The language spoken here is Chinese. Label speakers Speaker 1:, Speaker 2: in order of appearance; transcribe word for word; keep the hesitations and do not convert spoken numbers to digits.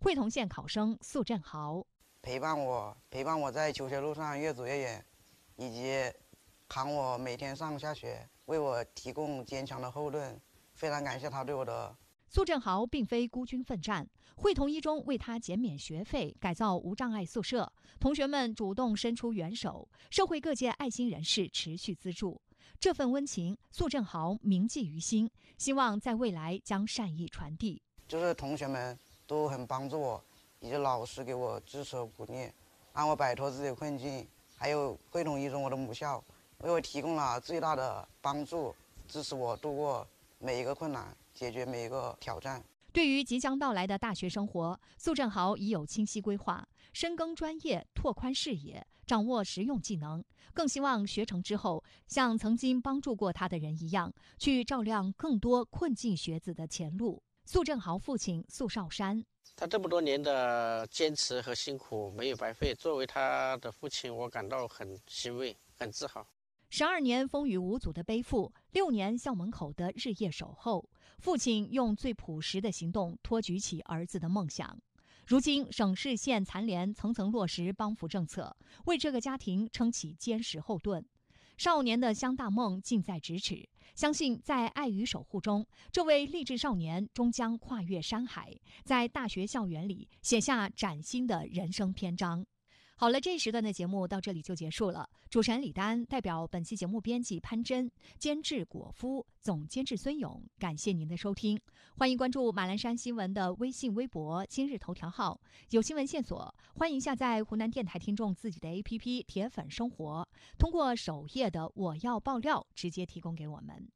Speaker 1: 会同县考生苏振豪。
Speaker 2: 陪伴我，陪伴我在求学路上越走越远，以及扛我每天上下学，为我提供坚强的后盾。非常感谢他对我的。
Speaker 1: 苏振豪并非孤军奋战，会同一中为他减免学费，改造无障碍宿舍，同学们主动伸出援手，社会各界爱心人士持续资助。这份温情，苏振豪铭记于心，希望在未来将善意传递。
Speaker 2: 就是同学们都很帮助我，以及老师给我支持和鼓励，让我摆脱自己的困境，还有会同一中我的母校为我提供了最大的帮助，支持我度过每一个困难，解决每一个挑战。
Speaker 1: 对于即将到来的大学生活，苏振豪已有清晰规划，深耕专业，拓宽视野，掌握实用技能，更希望学成之后，像曾经帮助过他的人一样，去照亮更多困境学子的前路。苏振豪父亲苏少山，
Speaker 3: 他这么多年的坚持和辛苦没有白费，作为他的父亲，我感到很欣慰，很自豪。
Speaker 1: 十二年风雨无阻的背负，六年校门口的日夜守候，父亲用最朴实的行动托举起儿子的梦想。如今省市县残联层层落实帮扶政策，为这个家庭撑起坚实后盾。少年的乡大梦近在咫尺，相信在爱与守护中，这位励志少年终将跨越山海，在大学校园里写下崭新的人生篇章。好了，这一时段的节目到这里就结束了。主持人李丹代表本期节目编辑潘真，监制果夫，总监制孙勇，感谢您的收听。欢迎关注马栏山新闻的微信、微博、今日头条号，有新闻线索，欢迎下载湖南电台听众自己的 A P P 铁粉生活，通过首页的我要爆料直接提供给我们。